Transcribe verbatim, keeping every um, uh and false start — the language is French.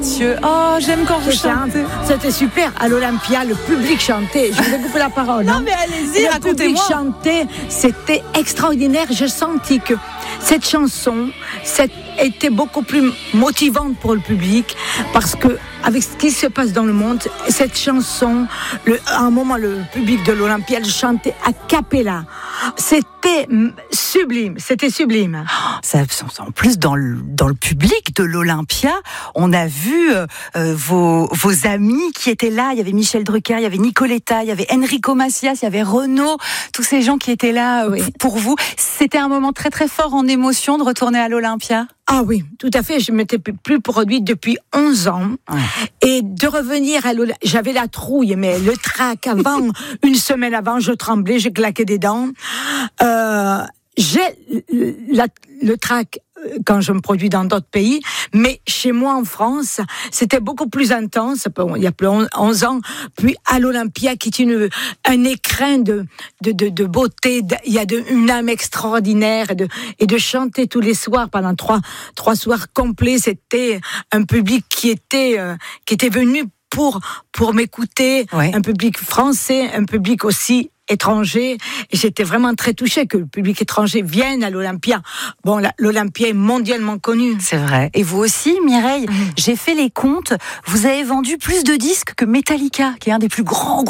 Monsieur, oh, j'aime quand vous C'était un- chantez. C'était super. À l'Olympia, le public chantait. Je vous ai coupé la parole. Non, hein. mais allez-y, Le public racontez-moi. chantait. C'était extraordinaire. J'ai senti que cette chanson cette- était beaucoup plus motivante pour le public parce que avec ce qui se passe dans le monde, cette chanson, le, à un moment, le public de l'Olympia le chantait a cappella. C'était mm, sublime. C'était sublime. Ça, en plus, dans le, dans le public de l'Olympia, on a vu euh, euh, vos, vos amis qui étaient là. Il y avait Michel Drucker, il y avait Nicoletta, il y avait Enrico Macias, il y avait Renaud, tous ces gens qui étaient là euh, Oui. pour vous. C'était un moment très très fort en émotion de retourner à l'Olympia. Ah oui, tout à fait. Je m'étais plus produite depuis onze ans. Ouais. Et de revenir à l'Olympia, j'avais la trouille, mais le trac avant, une semaine avant, je tremblais, je claquais des dents. Euh, j'ai la, le trac quand je me produis dans d'autres pays, mais chez moi en France, c'était beaucoup plus intense, il y a plus onze ans, puis à l'Olympia, qui est une, un écrin de, de, de, de beauté, il y a de, une âme extraordinaire, et de, et de chanter tous les soirs, pendant trois, trois soirs complets, c'était un public qui était, euh, qui était venu pour, pour m'écouter, Ouais. un public français, un public aussi étranger, et j'étais vraiment très touchée que le public étranger vienne à l'Olympia. Bon, la, l'Olympia est mondialement connue. C'est vrai. Et vous aussi, Mireille, j'ai fait les comptes. Vous avez vendu plus de disques que Metallica, qui est un des plus grands